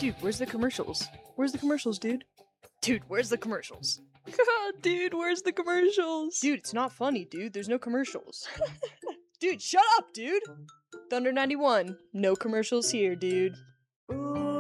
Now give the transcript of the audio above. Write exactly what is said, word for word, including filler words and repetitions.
Dude, where's the commercials? Where's the commercials, dude? Dude, where's the commercials? Dude, where's the commercials? Dude, it's not funny, dude. There's no commercials. Dude, shut up, dude! Thunder ninety-one. No commercials here, dude. Ooh.